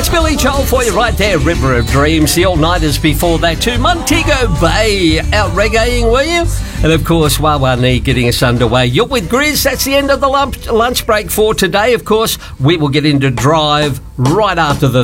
That's Billy Joel for you right there. River of Dreams. The all-nighters before that too. Montego Bay out reggaeing, were you? And of course, Wawani getting us underway. You're with Grizz. That's the end of the lunch break for today. Of course, we will get into Drive right after the